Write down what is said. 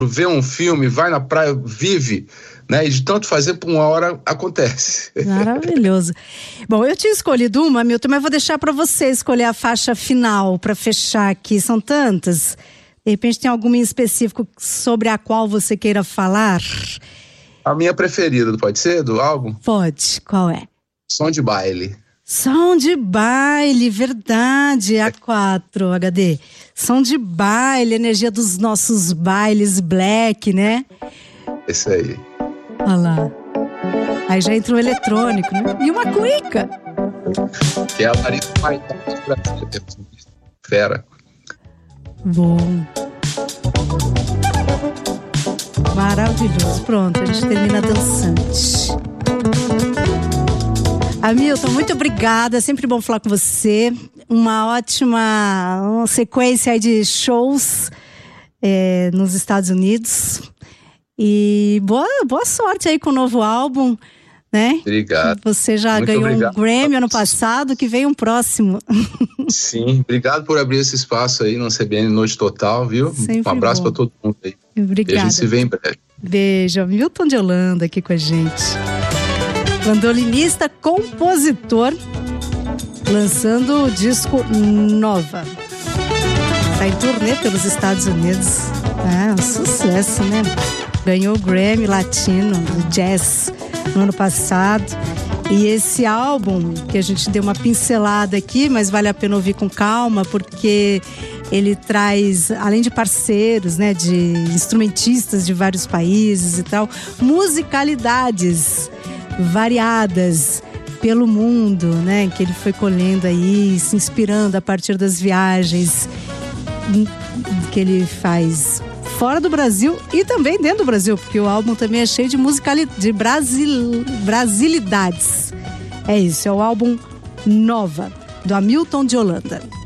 vê um filme, vai na praia, vive, né? E de tanto fazer, por uma hora acontece. Maravilhoso. Bom, eu tinha escolhido uma, Milton, mas vou deixar para você escolher a faixa final para fechar aqui. São tantas. De repente tem alguma em específico sobre a qual você queira falar? A minha preferida, pode ser, do álbum? Pode. Qual é? Som de Baile. Som de Baile, verdade, A4 HD. Som de Baile, energia dos nossos bailes black, né? Esse aí. Olha lá. Aí já entra o eletrônico, né? E uma cuíca. Que é a Larissa Maior do Brasil. Fera. Bom. Maravilhoso. Pronto, a gente termina dançante. Hamilton, muito obrigada, é sempre bom falar com você. Uma ótima sequência aí de shows nos Estados Unidos. E boa sorte aí com o novo álbum, né? Obrigado. Você já muito ganhou obrigado. Um Grammy ano passado, que vem um próximo. Sim, obrigado por abrir esse espaço aí no CBN Noite Total, viu? Sempre um abraço para todo mundo aí. Obrigada. E a gente se vê em breve. Beijo. Milton de Holanda aqui com a gente. Bandolinista, compositor, lançando o disco Nova. Está em turnê pelos Estados Unidos. Um sucesso, né? Ganhou o Grammy Latino do Jazz no ano passado. E esse álbum, que a gente deu uma pincelada aqui, mas vale a pena ouvir com calma, porque ele traz, além de parceiros, né, de instrumentistas de vários países e tal, musicalidades variadas pelo mundo, né, que ele foi colhendo aí, se inspirando a partir das viagens que ele faz fora do Brasil e também dentro do Brasil, porque o álbum também é cheio de de brasilidades. É isso, é o álbum Nova, do Hamilton de Holanda.